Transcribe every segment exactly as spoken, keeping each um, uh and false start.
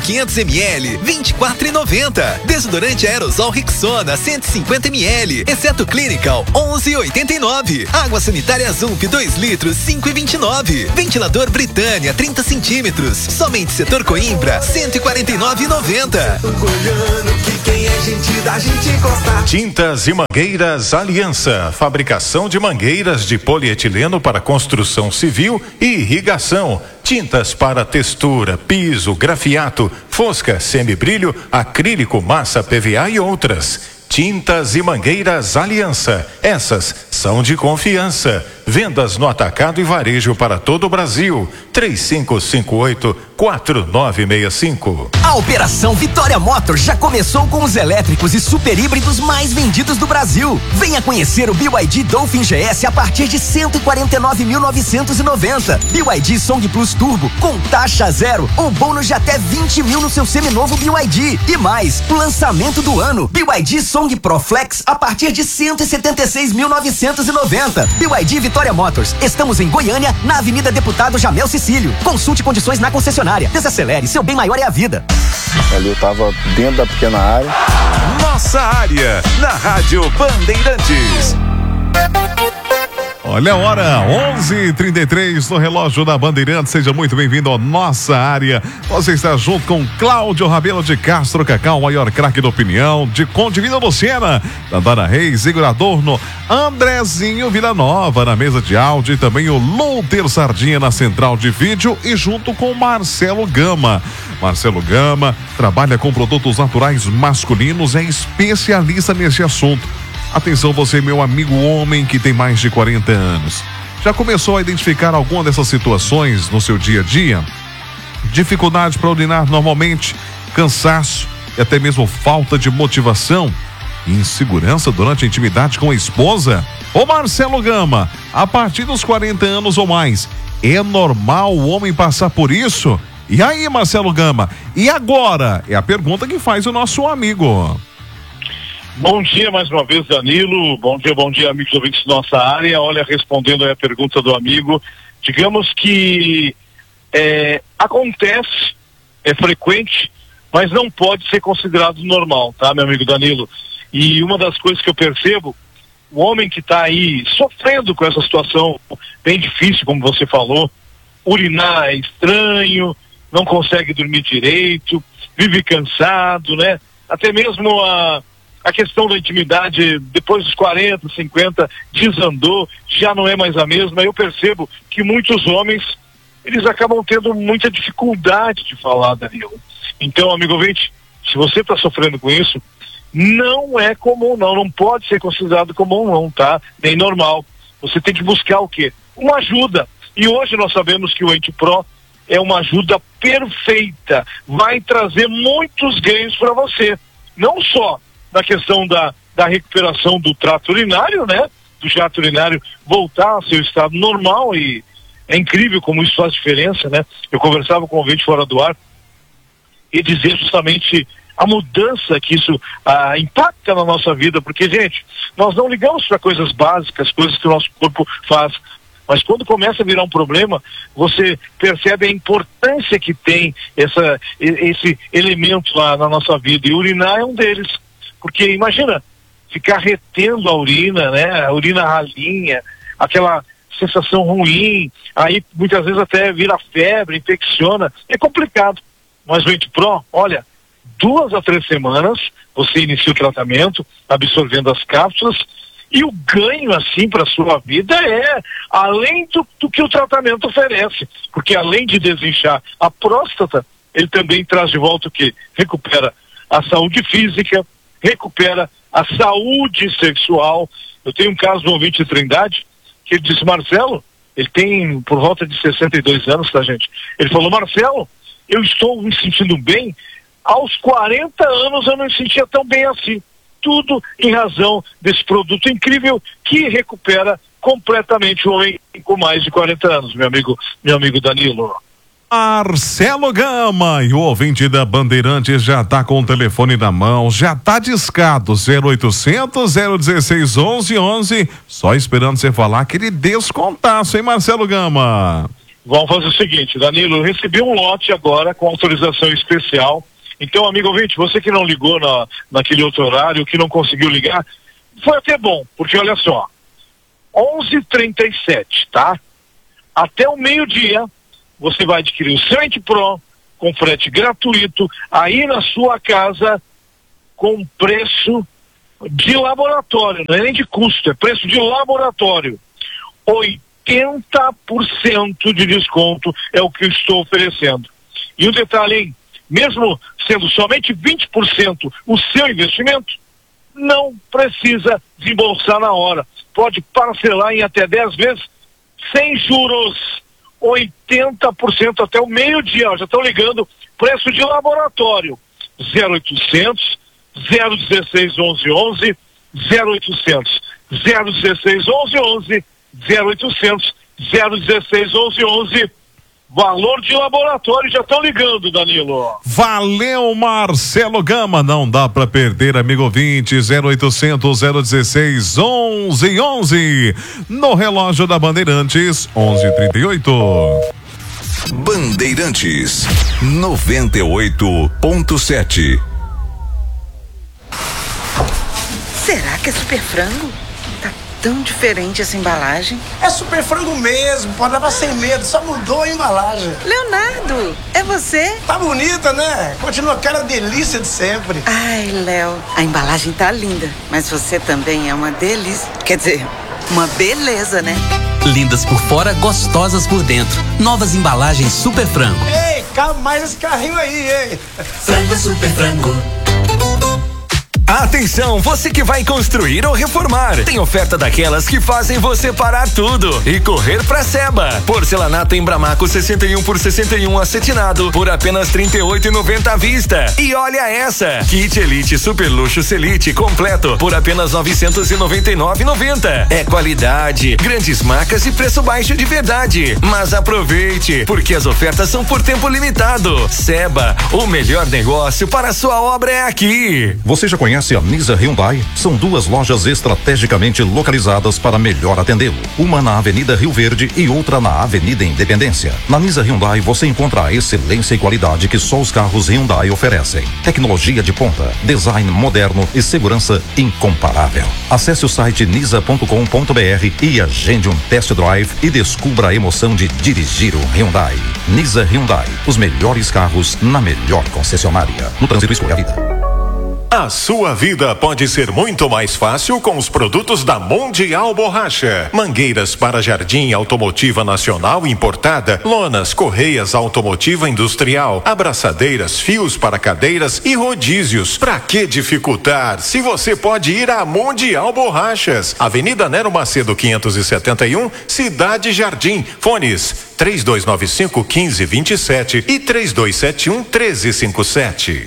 quinhentos mililitros, vinte e quatro reais e noventa centavos. Desodorante aerosol Rexona, cento e cinquenta mililitros, exceto Clinical, onze reais e oitenta e nove centavos. Água sanitária Zump, dois litros, cinco reais e vinte e nove centavos. Ventilador Britânia, trinta centímetros, somente setor Coimbra, cento e quarenta e nove reais e noventa centavos. Goiano, que quem é gente da gente gosta. Tintas e Mangueiras Aliança, fabricação de mangueiras de polietileno para construção civil e irrigação. Tintas para textura, piso, grafiato, fosca, semibrilho, acrílico, massa, P V A e outras. Tintas e Mangueiras Aliança, essas são de confiança. Vendas no atacado e varejo para todo o Brasil. três cinco cinco oito, quatro nove seis cinco. A Operação Vitória Motors já começou com os elétricos e super híbridos mais vendidos do Brasil. Venha conhecer o B Y D Dolphin G S a partir de cento e quarenta e nove mil novecentos e noventa. B Y D Song Plus Turbo com taxa zero ou bônus de até vinte mil no seu seminovo B Y D. E mais, o lançamento do ano, B Y D Song Pro Flex a partir de cento e setenta e seis mil novecentos e noventa. B Y D Vitória Motors. Estamos em Goiânia, na Avenida Deputado Jamel Cecílio. Consulte condições na concessionária. Desacelere, seu bem maior é a vida. Ali eu tava dentro da pequena área. Nossa área, na Rádio Bandeirantes. Olha a hora, onze e trinta e três no relógio da Bandeirantes. Seja muito bem-vindo à nossa área. Você está junto com Cláudio Rabelo de Castro Cacau, o maior craque da opinião, de Conde Vila Luciana, Dandara Reis, Igor Adorno, Andrezinho Villanova na mesa de áudio e também o Louter Sardinha na central de vídeo e junto com Marcelo Gama. Marcelo Gama trabalha com produtos naturais masculinos, é especialista nesse assunto. Atenção você, meu amigo homem que tem mais de quarenta anos. Já começou a identificar alguma dessas situações no seu dia a dia? Dificuldade para urinar normalmente, cansaço e até mesmo falta de motivação? Insegurança durante a intimidade com a esposa? Ô Marcelo Gama, a partir dos quarenta anos ou mais, é normal o homem passar por isso? E aí, Marcelo Gama? E agora? É a pergunta que faz o nosso amigo. Bom dia mais uma vez, Danilo. Bom dia, bom dia, amigos ouvintes da nossa área. Olha, respondendo aí a pergunta do amigo, digamos que é, acontece, é frequente, mas não pode ser considerado normal, tá, meu amigo Danilo? E uma das coisas que eu percebo, o homem que está aí sofrendo com essa situação bem difícil, como você falou, urinar é estranho, não consegue dormir direito, vive cansado, né? Até mesmo a A questão da intimidade, depois dos quarenta, cinquenta, desandou, já não é mais a mesma. Eu percebo que muitos homens, eles acabam tendo muita dificuldade de falar, Danilo. Então, amigo ouvinte, se você está sofrendo com isso, não é comum não, não pode ser considerado comum não, tá? Nem normal. Você tem que buscar o quê? Uma ajuda. E hoje nós sabemos que o Ente Pro é uma ajuda perfeita. Vai trazer muitos ganhos para você. Não só na questão da, da recuperação do trato urinário, né? Do jato urinário voltar ao seu estado normal, e é incrível como isso faz diferença, né? Eu conversava com o ouvinte fora do ar e dizer justamente a mudança que isso ah, impacta na nossa vida, porque, gente, nós não ligamos para coisas básicas, coisas que o nosso corpo faz, mas quando começa a virar um problema, você percebe a importância que tem essa, esse elemento lá na nossa vida, e urinar é um deles. Porque imagina, ficar retendo a urina, né? A urina ralinha, aquela sensação ruim, aí muitas vezes até vira febre, infecciona, é complicado. Mas o Ente Pro, olha, duas a três semanas, você inicia o tratamento, absorvendo as cápsulas, e o ganho, assim, para a sua vida é além do, do que o tratamento oferece. Porque além de desinchar a próstata, ele também traz de volta o quê? Recupera a saúde física, recupera a saúde sexual. Eu tenho um caso do ouvinte de Trindade, que ele disse, Marcelo, ele tem por volta de sessenta e dois anos, tá, gente? Ele falou, Marcelo, eu estou me sentindo bem, aos quarenta anos eu não me sentia tão bem assim. Tudo em razão desse produto incrível que recupera completamente o homem com mais de quarenta anos, meu amigo, meu amigo Danilo. Marcelo Gama, e o ouvinte da Bandeirantes já tá com o telefone na mão, já tá discado, zero oitocentos, zero dezesseis, onze onze, só esperando você falar aquele descontaço, hein, Marcelo Gama? Vamos fazer o seguinte, Danilo, eu recebi um lote agora com autorização especial. Então, amigo ouvinte, você que não ligou na, naquele outro horário, que não conseguiu ligar, foi até bom, porque olha só, onze e trinta e sete, tá? Até o meio-dia, você vai adquirir o seu Ente Pro com frete gratuito aí na sua casa com preço de laboratório, não é nem de custo, é preço de laboratório. oitenta por cento de desconto é o que eu estou oferecendo. E um detalhe, hein? Mesmo sendo somente vinte por cento o seu investimento, não precisa desembolsar na hora. Pode parcelar em até dez vezes sem juros. oitenta por cento até o meio-dia. Já estão ligando. Preço de laboratório. zero oitocentos, zero dezesseis, onze, onze, zero oitocentos, zero dezesseis, onze, onze, zero oitocentos, zero dezesseis, onze, onze. Valor de laboratório, já estão ligando, Danilo. Valeu, Marcelo Gama, não dá pra perder, amigo ouvinte, zero oitocentos, zero dezesseis, onze, onze, no relógio da Bandeirantes, onze e trinta e oito. Bandeirantes, noventa e oito ponto sete. Será que é super frango? Tão diferente essa embalagem. É super frango mesmo, pode levar sem medo, só mudou a embalagem. Leonardo, é você? Tá bonita, né? Continua aquela delícia de sempre. Ai, Léo, a embalagem tá linda, mas você também é uma delícia. Quer dizer, uma beleza, né? Lindas por fora, gostosas por dentro. Novas embalagens Super Frango. Ei, cabe mais esse carrinho aí, ei. Frango Super Frango. Atenção, você que vai construir ou reformar. Tem oferta daquelas que fazem você parar tudo e correr pra Seba. Porcelanato em Bramaco sessenta e um por sessenta e um acetinado por apenas trinta e oito reais e noventa centavos à vista. E olha essa, kit Elite Super Luxo Selite completo por apenas novecentos e noventa e nove reais e noventa centavos. É qualidade, grandes marcas e preço baixo de verdade. Mas aproveite, porque as ofertas são por tempo limitado. Seba, o melhor negócio para a sua obra é aqui. Você já conhece a Nisa Hyundai? São duas lojas estrategicamente localizadas para melhor atendê-lo. Uma na Avenida Rio Verde e outra na Avenida Independência. Na Nisa Hyundai você encontra a excelência e qualidade que só os carros Hyundai oferecem. Tecnologia de ponta, design moderno e segurança incomparável. Acesse o site nisa ponto com ponto br e agende um test drive e descubra a emoção de dirigir um Hyundai. Nisa Hyundai, os melhores carros na melhor concessionária. No trânsito, escolha a vida. A sua vida pode ser muito mais fácil com os produtos da Mundial Borracha. Mangueiras para jardim automotiva nacional importada, lonas, correias automotiva industrial, abraçadeiras, fios para cadeiras e rodízios. Pra que dificultar se você pode ir à Mundial Borrachas? Avenida Nero Macedo quinhentos e setenta e um, Cidade Jardim. Fones três dois nove cinco, um cinco dois sete e três dois sete um, um três cinco sete.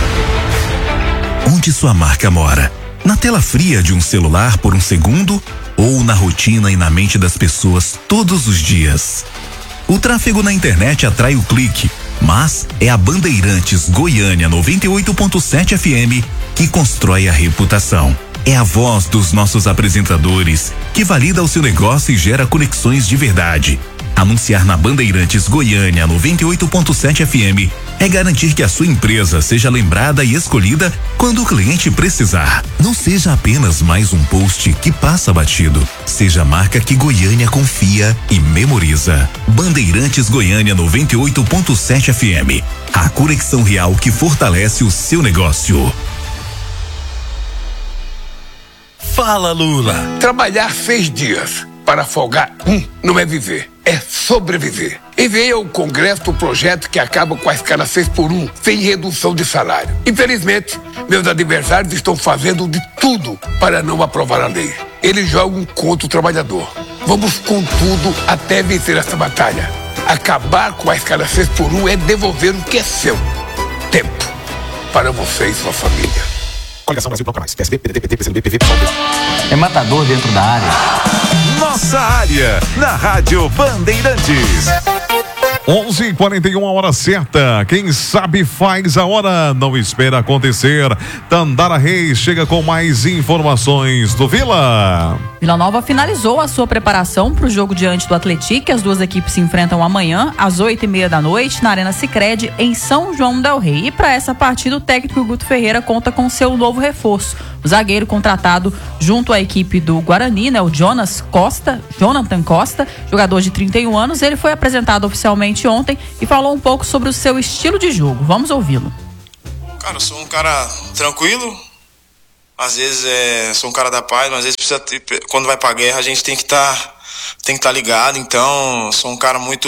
Onde sua marca mora? Na tela fria de um celular por um segundo ou na rotina e na mente das pessoas todos os dias? O tráfego na internet atrai o clique, mas é a Bandeirantes Goiânia noventa e oito ponto sete F M que constrói a reputação. É a voz dos nossos apresentadores que valida o seu negócio e gera conexões de verdade. Anunciar na Bandeirantes Goiânia noventa e oito ponto sete F M é garantir que a sua empresa seja lembrada e escolhida quando o cliente precisar. Não seja apenas mais um post que passa batido. Seja a marca que Goiânia confia e memoriza. Bandeirantes Goiânia noventa e oito ponto sete F M. A conexão real que fortalece o seu negócio. Fala, Lula. Trabalhar seis dias para folgar um não é viver, é sobreviver. Enviei ao Congresso o projeto que acaba com a escala seis por um, sem redução de salário. Infelizmente, meus adversários estão fazendo de tudo para não aprovar a lei. Eles jogam contra o trabalhador. Vamos com tudo até vencer essa batalha. Acabar com a escala seis por um é devolver o que é seu. Tempo para você e sua família. Coligação Brasil Bloco Mais. P S D, P D T, P T, P C do B, P V, P S D. É matador dentro da área. Nossa área, na Rádio Bandeirantes. onze e quarenta e um, a hora certa. Quem sabe faz a hora, não espera acontecer. Tandara Reis chega com mais informações do Vila. Vila Nova finalizou a sua preparação para o jogo diante do Atlético. As duas equipes se enfrentam amanhã, às oito e meia da noite, na Arena Sicredi, em São João del Rei. E para essa partida, o técnico Guto Ferreira conta com seu novo reforço. O zagueiro contratado junto à equipe do Guarani, né, o Jonas Costa, Jonathan Costa, jogador de trinta e um anos. Ele foi apresentado oficialmente ontem e falou um pouco sobre o seu estilo de jogo. Vamos ouvi-lo. Cara, eu sou um cara tranquilo. Às vezes é, sou um cara da paz, mas às vezes precisa ter, quando vai pra guerra a gente tem que estar tá, tem que estar tá ligado. Então, sou um cara muito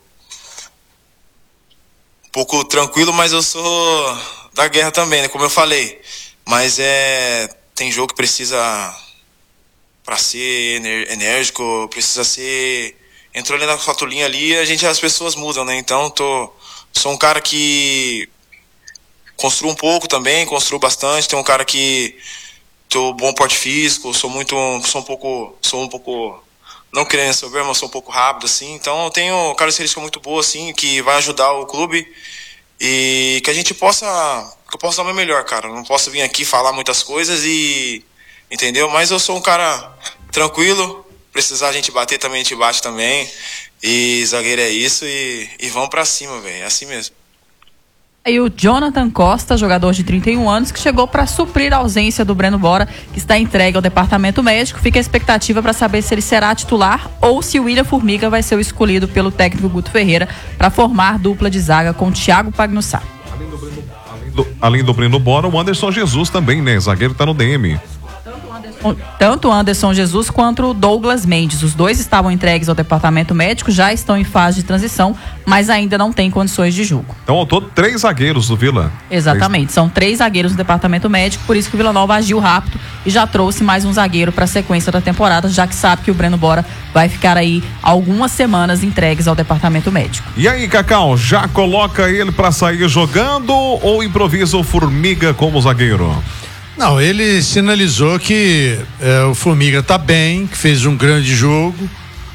um pouco tranquilo, mas eu sou da guerra também, né, como eu falei. Mas é tem jogo que precisa para ser enérgico, precisa ser entrou ali na fatulinha ali, a gente as pessoas mudam, né? Então, tô sou um cara que construo um pouco também, construo bastante, tem um cara que tô bom porte físico, sou muito, sou um pouco, sou um pouco, não querendo saber, mas sou um pouco rápido, assim, então eu tenho característica muito boa, assim, que vai ajudar o clube e que a gente possa, que eu possa dar o meu melhor, cara, eu não posso vir aqui falar muitas coisas e, entendeu? Mas eu sou um cara tranquilo, precisar a gente bater também, a gente bate também, e zagueiro é isso, e, e vamos pra cima, velho, é assim mesmo. E o Jonathan Costa, jogador de trinta e um anos, que chegou para suprir a ausência do Breno Bora, que está entregue ao departamento médico. Fica a expectativa para saber se ele será titular ou se o William Formiga vai ser o escolhido pelo técnico Guto Ferreira para formar dupla de zaga com Thiago Pagnussá. Além do Breno, além do, além do Breno Bora, o Anderson Jesus também, né? Zagueiro está no D M. Tanto o Anderson Jesus quanto o Douglas Mendes. Os dois estavam entregues ao departamento médico, já estão em fase de transição, mas ainda não têm condições de jogo. Então, ao todo, três zagueiros do Vila. Exatamente, são três zagueiros no departamento médico, por isso que o Vila Nova agiu rápido e já trouxe mais um zagueiro para a sequência da temporada, já que sabe que o Breno Bora vai ficar aí algumas semanas entregues ao departamento médico. E aí, Cacau, já coloca ele para sair jogando ou improvisa o Formiga como zagueiro? Não, ele sinalizou que é, o Formiga tá bem, que fez um grande jogo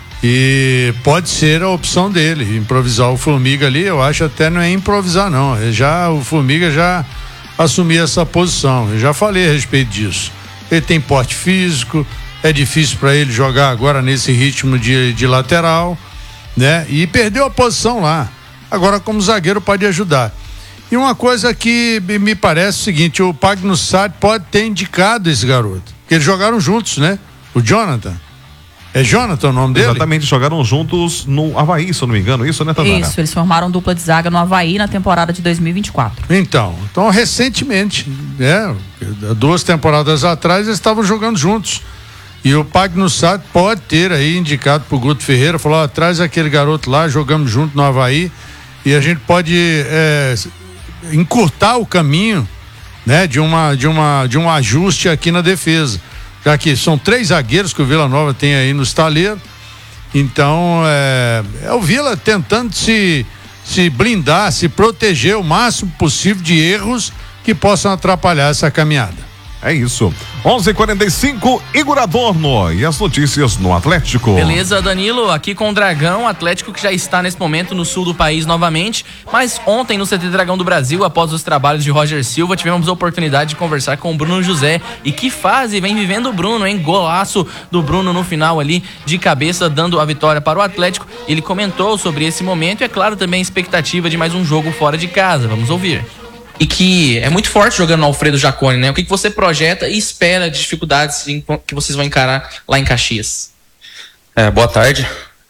e pode ser a opção dele, improvisar o Formiga ali. Eu acho até não é improvisar não, é já, o Formiga já assumiu essa posição, eu já falei a respeito disso. Ele tem porte físico, é difícil para ele jogar agora nesse ritmo de, de lateral, né? E perdeu a posição lá, agora como zagueiro pode ajudar. E uma coisa que me parece o seguinte, o Pagnussá pode ter indicado esse garoto, que eles jogaram juntos, né? O Jonathan. É Jonathan o nome dele? Exatamente, jogaram juntos no Avaí, se eu não me engano, isso, né, Tandara? Isso, eles formaram dupla de zaga no Avaí na temporada de dois mil e vinte e quatro. Então, então recentemente, né? Duas temporadas atrás eles estavam jogando juntos. E o Pagnussá pode ter aí indicado pro Guto Ferreira, falou, ó, traz aquele garoto lá, jogamos junto no Avaí e a gente pode... É, encurtar o caminho, né, de uma de uma de um ajuste aqui na defesa, já que são três zagueiros que o Vila Nova tem aí no estaleiro. Então é, é o Vila tentando se se blindar, se proteger o máximo possível de erros que possam atrapalhar essa caminhada. É isso. onze e quarenta e cinco, Igor Adorno e as notícias no Atlético. Beleza, Danilo, aqui com o Dragão, Atlético que já está nesse momento no sul do país novamente, mas ontem no C T Dragão do Brasil, após os trabalhos de Roger Silva, tivemos a oportunidade de conversar com o Bruno José. E que fase vem vivendo o Bruno, hein? Golaço do Bruno no final ali, de cabeça, dando a vitória para o Atlético. Ele comentou sobre esse momento e, é claro, também a expectativa de mais um jogo fora de casa. Vamos ouvir. E que é muito forte jogando no Alfredo Jaconi, né? O que, que você projeta e espera de dificuldades que vocês vão encarar lá em Caxias? É, boa tarde.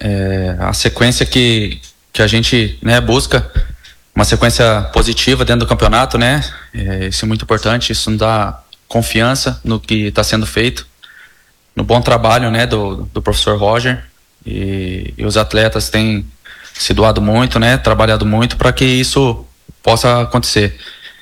É, a sequência que, que a gente, né, busca, uma sequência positiva dentro do campeonato, né? É, isso é muito importante, isso nos dá confiança no que está sendo feito, no bom trabalho, né, do, do professor Roger. E, e os atletas têm se doado muito, né? Trabalhado muito para que isso possa acontecer.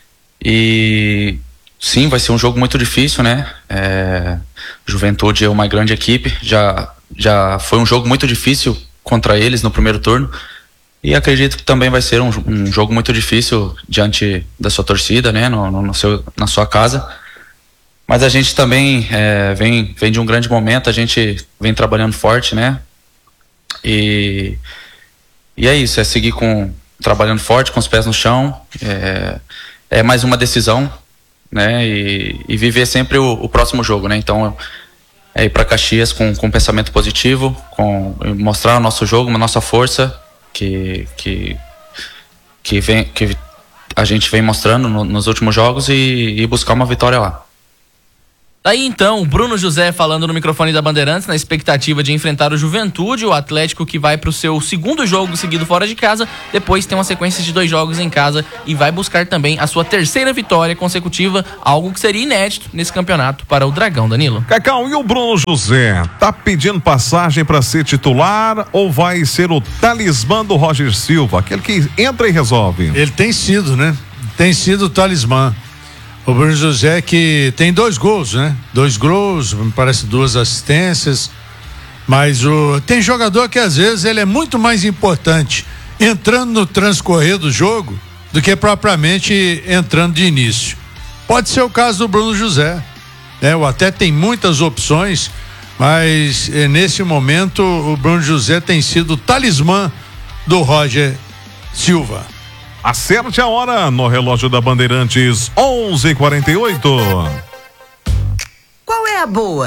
E sim, vai ser um jogo muito difícil, né? É, Juventude é uma grande equipe, já, já foi um jogo muito difícil contra eles no primeiro turno, e acredito que também vai ser um, um jogo muito difícil diante da sua torcida, né? No, no seu, na sua casa. Mas a gente também é, vem, vem de um grande momento, a gente vem trabalhando forte, né? E, e é isso, é seguir com trabalhando forte, com os pés no chão. É, é mais uma decisão, né? E, e viver sempre o, o próximo jogo, né? Então é ir para Caxias com, com um pensamento positivo, com mostrar o nosso jogo, a nossa força que que que vem que a gente vem mostrando no, nos últimos jogos e, e buscar uma vitória lá. Aí então, Bruno José falando no microfone da Bandeirantes, na expectativa de enfrentar o Juventude, o Atlético que vai para o seu segundo jogo seguido fora de casa, depois tem uma sequência de dois jogos em casa e vai buscar também a sua terceira vitória consecutiva, algo que seria inédito nesse campeonato para o Dragão, Danilo. Cacau, e o Bruno José, tá pedindo passagem para ser titular ou vai ser o talismã do Roger Silva, aquele que entra e resolve? Ele tem sido, né? Tem sido o talismã. O Bruno José que tem dois gols, né? Dois gols, me parece duas assistências, mas o tem jogador que às vezes ele é muito mais importante entrando no transcorrer do jogo do que propriamente entrando de início. Pode ser o caso do Bruno José, né? O até tem muitas opções, mas eh, nesse momento o Bruno José tem sido o talismã do Roger Silva. Acerte a hora no relógio da Bandeirantes, onze e quarenta e oito. Qual é a boa?